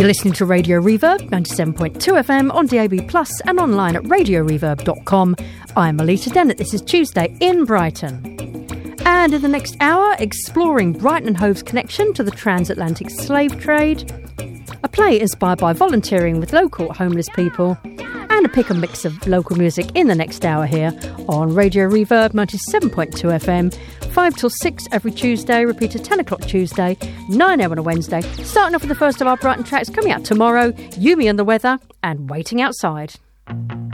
You're listening to Radio Reverb, 97.2 FM on DAB Plus and online at radioreverb.com. I'm Melita Dennett. This is Tuesday in Brighton. And in the next hour, exploring Brighton and Hove's connection to the transatlantic slave trade, a play inspired by volunteering with local homeless people, and a pick and mix of local music in the next hour here on Radio Reverb 97.2 FM, 5 till 6 every Tuesday, repeat at 10 o'clock Tuesday, 9 a.m. on a Wednesday, starting off with the first of our Brighton tracks coming out tomorrow, You, Me and the Weather, and Waiting Outside.